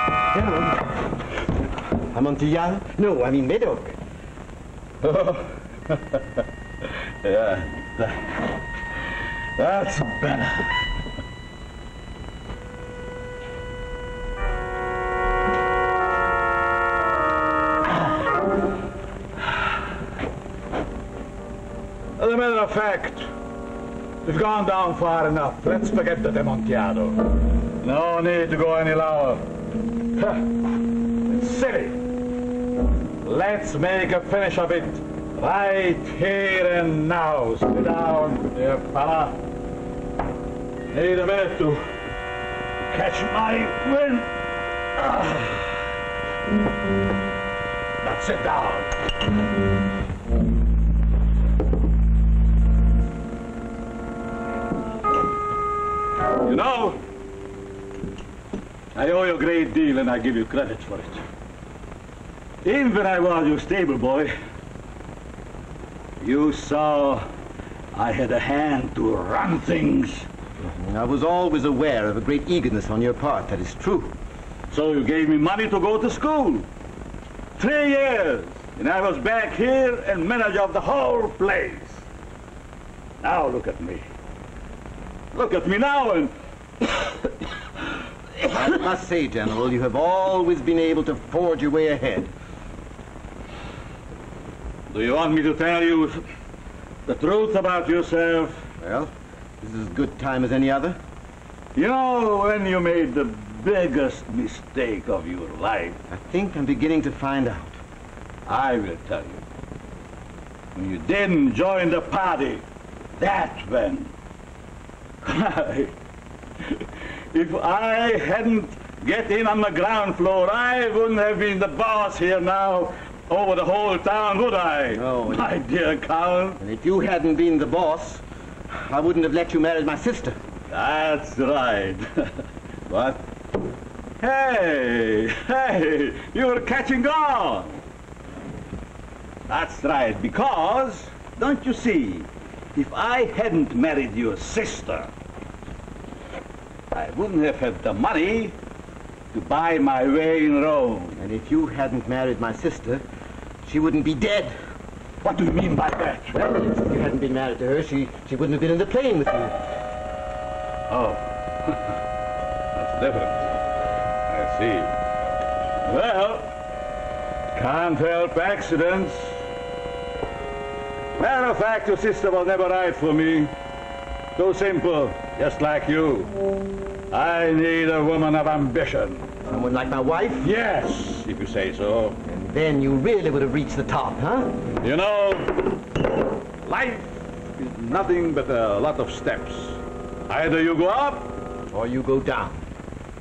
General. Amontillado? No, I mean Medoc. Oh. Yeah, that's better. As a matter of fact, we've gone down far enough. Let's forget the Amontillado. No need to go any lower. It's silly. Let's make a finish of it right here and now. Sit down, dear fella. Need a minute to catch my wind. Now sit down. You know, I owe you a great deal and I give you credit for it. Even when I was your stable boy, you saw I had a hand to run things. I was always aware of a great eagerness on your part, that is true. So you gave me money to go to school. 3 years, and I was back here and manager of the whole place. Now look at me. Look at me now and... I must say, General, you have always been able to forge your way ahead. Do you want me to tell you the truth about yourself? Well, this is as good time as any other. You know, when you made the biggest mistake of your life, I think I'm beginning to find out. I will tell you. When you didn't join the party, that's when. If I hadn't get in on the ground floor, I wouldn't have been the boss here now over the whole town, would I? No. My dear Count. And if you hadn't been the boss, I wouldn't have let you marry my sister. That's right. But, hey, you're catching on. That's right, because, don't you see, if I hadn't married your sister, I wouldn't have had the money to buy my way in Rome. And if you hadn't married my sister, she wouldn't be dead. What do you mean by that? Well, if you hadn't been married to her, she wouldn't have been in the plane with you. Oh, that's different. I see. Well, can't help accidents. Matter of fact, your sister was never right for me. So simple, just like you. I need a woman of ambition. Someone like my wife? Yes, if you say so. And then you really would have reached the top, huh? You know, life is nothing but a lot of steps. Either you go up Or you go down.